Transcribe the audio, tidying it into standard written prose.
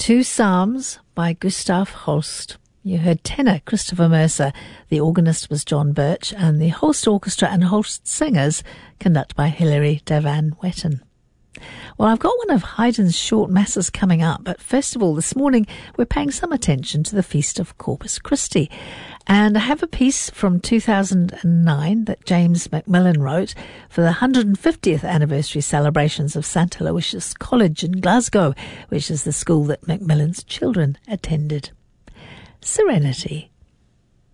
Two Psalms by Gustav Holst. You heard tenor Christopher Mercer, the organist was John Birch, and the Holst Orchestra and Holst Singers, conducted by Hilary de Van Wetten. Well, I've got one of Haydn's short masses coming up, but first of all, this morning we're paying some attention to the Feast of Corpus Christi. And I have a piece from 2009 that James Macmillan wrote for the 150th anniversary celebrations of St. Aloysius College in Glasgow, which is the school that Macmillan's children attended. Serenity.